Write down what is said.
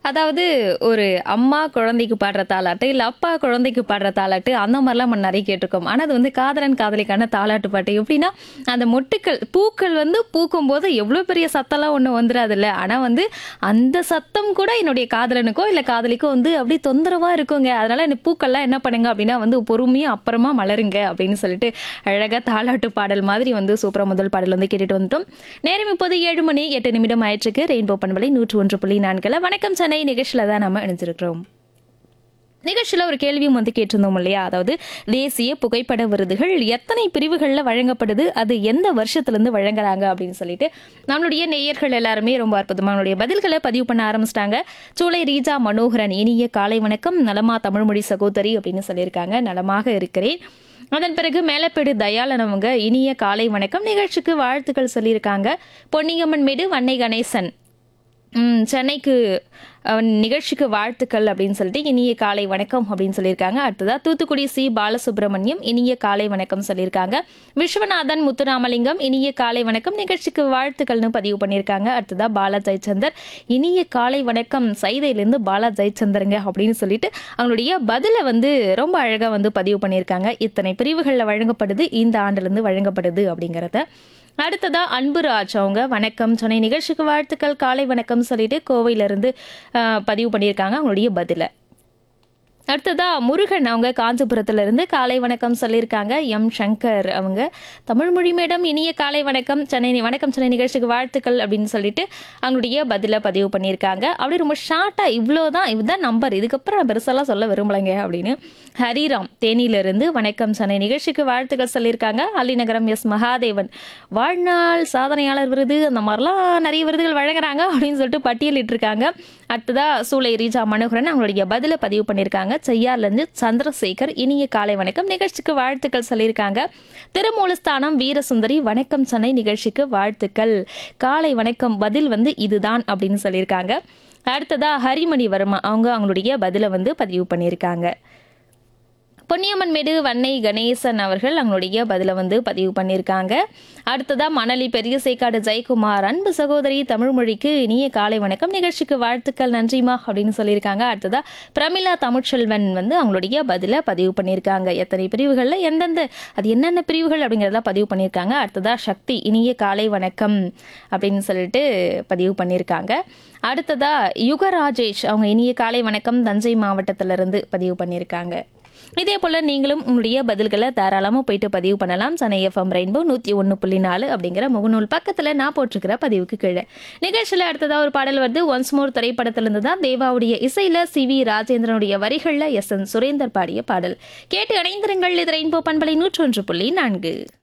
அதாவது ஒரு அம்மா குழந்தைக்கு பாடுற தாலாட்டு, இல்ல அப்பா குழந்தைக்கு பாடுற தாலாட்டு அந்த மாரிலாம் நம்ம நெறைய கேட்டுருக்கோம். ஆனா அது வந்து காதலன் காதலிக்கான தாலாட்டு பாட்டு. எப்படின்னா, அந்த மொட்டுக்கள், பூக்கள் வந்து பூக்கும்போது எவ்ளோ பெரிய சத்தம்லாம் ஒண்ணும் வந்துராதுல்ல. ஆனா வந்து அந்த சத்தம் கூட என்னுடைய காதலனுக்கோ, இல்ல காதலிக்கோ வந்து அப்படியே தொந்தரவா இருக்குங்க. அதனால இந்த பூக்கள்லாம் என்ன பண்ணுங்க அப்படின்னா வந்து பொறுமையா அப்புறமா மலருங்க அப்படின்னு சொல்லிட்டு அழகா தாலாட்டு பாடல் மாதிரி வந்து சூப்பரா முதல் பாடல் வந்து கேட்டுட்டு வந்துட்டோம். நேரம் இப்போது 7 மணி 8 நிமிடம் ஆயிற்றுக்கு. ரெயின்போ பண்பலை 101.4 வணக்கம் சென்னை நிகழ்ச்சியில தான் நம்ம இணைஞ்சிருக்கிறோம். நிகழ்ச்சியில ஒரு கேள்வியும் வந்து கேட்டிருந்தோம் இல்லையா? அதாவது தேசிய புகைப்பட விருதுகள் எத்தனை பிரிவுகள்ல வழங்கப்படுது? அது எந்த வருஷத்துல இருந்து வழங்குறாங்க அப்படின்னு சொல்லிட்டு நம்மளுடைய நேயர்கள் எல்லாருமே ரொம்ப அற்புதமா நம்மளுடைய பதில்களை பதிவு பண்ண ஆரம்பிச்சிட்டாங்க. சூளை ரீஜா மனோகரன் இனிய காலை வணக்கம், நலமா தமிழ்மொழி சகோதரி அப்படின்னு சொல்லியிருக்காங்க. நலமாக இருக்கிறேன். அதன் பிறகு மேலப்பேடு தயாளன் அவங்க இனிய காலை வணக்கம், நிகழ்ச்சிக்கு வாழ்த்துக்கள் சொல்லியிருக்காங்க. பொன்னியம்மன் மேடு வன்னை கணேசன் சென்னைக்கு நிகழ்ச்சிக்கு வாழ்த்துக்கள் அப்படின்னு சொல்லிட்டு இனிய காலை வணக்கம் அப்படின்னு சொல்லியிருக்காங்க. அடுத்ததா தூத்துக்குடி சி பாலசுப்ரமணியம் இனிய காலை வணக்கம் சொல்லியிருக்காங்க. விஸ்வநாதன் முத்துராமலிங்கம் இனிய காலை வணக்கம், நிகழ்ச்சிக்கு வாழ்த்துக்கள்னு பதிவு பண்ணியிருக்காங்க. அடுத்ததா பாலா ஜெயச்சந்தர் இனிய காலை வணக்கம், சைதையிலிருந்து பாலா ஜெயச்சந்தருங்க அப்படின்னு சொல்லிட்டு அவங்களுடைய பதிலை வந்து ரொம்ப அழகா வந்து பதிவு பண்ணியிருக்காங்க. இத்தனை பிரிவுகளில் வழங்கப்படுது, இந்த ஆண்டிலிருந்து வழங்கப்படுது அப்படிங்கிறத. அடுத்ததா அன்புராஜ் அவங்க வணக்கம் சொன்ன நிகழ்ச்சிக்கு வாழ்த்துக்கள் காலை வணக்கம் சொல்லிட்டு கோவையிலிருந்து பதிவு பண்ணியிருக்காங்க அவங்களுடைய பதில. அடுத்ததா முருகன் அவங்க காஞ்சிபுரத்துல இருந்து காலை வணக்கம் சொல்லியிருக்காங்க. எம் சங்கர் அவங்க தமிழ்மொழி மேடம் இனிய காலை வணக்கம் சென்னை வணக்கம் சென்னை நிகழ்ச்சிக்கு வாழ்த்துக்கள் அப்படின்னு சொல்லிட்டு அவங்களுடைய பதில பதிவு பண்ணியிருக்காங்க. அப்படி ரொம்ப ஷார்ட்டா இவ்வளோதான், இதுதான் நம்பர், இதுக்கப்புறம் நான் பெருசாலாம் சொல்ல விரும்பலைங்க அப்படின்னு. ஹரிராம் தேனியிலிருந்து வணக்கம் சென்னை நிகழ்ச்சிக்கு வாழ்த்துக்கள் சொல்லியிருக்காங்க. அலிநகரம் எஸ் மகாதேவன் வாழ்நாள் சாதனையாளர் விருது அந்த மாதிரிலாம் நிறைய விருதுகள் வழங்குறாங்க அப்படின்னு சொல்லிட்டு பட்டியலிட்டு இருக்காங்க. அடுத்ததா சூளை ரீஜா மனோகரன் அவங்களுடைய பதில பதிவு பண்ணியிருக்காங்க. செய்யார்லேருந்து சந்திரசேகர் இனிய காலை வணக்கம், நிகழ்ச்சிக்கு வாழ்த்துக்கள் சொல்லியிருக்காங்க. திருமூலஸ்தானம் வீரசுந்தரி வணக்கம் சென்னை நிகழ்ச்சிக்கு வாழ்த்துக்கள் காலை வணக்கம், பதில் வந்து இதுதான் அப்படின்னு சொல்லியிருக்காங்க. அடுத்ததா ஹரிமணி வர்மா அவங்க அவங்களுடைய பதில வந்து பதிவு பண்ணியிருக்காங்க. பொன்னியம்மன் மேடு வன்னை கணேசன் அவர்கள் அவங்களுடைய பதில வந்து பதிவு பண்ணியிருக்காங்க. அடுத்ததா மணலி பெரிய சேக்காடு ஜெயக்குமார் அன்பு சகோதரி தமிழ்மொழிக்கு இனிய காலை வணக்கம், நிகழ்ச்சிக்கு வாழ்த்துக்கள் நன்றிமா அப்படின்னு சொல்லியிருக்காங்க. அடுத்ததா பிரமிளா தமிழ்ச்செல்வன் வந்து அவங்களுடைய பதில பதிவு பண்ணியிருக்காங்க. எத்தனை பிரிவுகள்ல எந்தெந்த அது என்னென்ன பிரிவுகள் அப்படிங்கிறத பதிவு பண்ணியிருக்காங்க. அடுத்ததா சக்தி இனிய காலை வணக்கம் அப்படின்னு சொல்லிட்டு பதிவு பண்ணியிருக்காங்க. அடுத்ததா யுகராஜேஷ் அவங்க இனிய காலை வணக்கம் தஞ்சை மாவட்டத்திலிருந்து பதிவு பண்ணியிருக்காங்க. இதே போல நீங்களும் உங்களுடைய பதில்களை தாராளமாக போயிட்டு பதிவு பண்ணலாம். சென்னை எஃப்எம் ரெயின்போ 101.4 அப்படிங்கிற முகநூல் பக்கத்தில் நான் போட்டிருக்கிற பதிவுக்கு கீழே. நிகழ்ச்சியில் அடுத்ததாக ஒரு பாடல் வருது. ஒன்ஸ் மோர் திரைப்படத்திலிருந்து தான் தேவாவுடைய இசையில சி.வி. ராஜேந்திரனுடைய வரிகளில் எஸ்.என். சுரேந்தர் பாடிய பாடல். கேட்டு இணைந்திருங்கள். இது ரெயின்போ பண்பலை 101.4.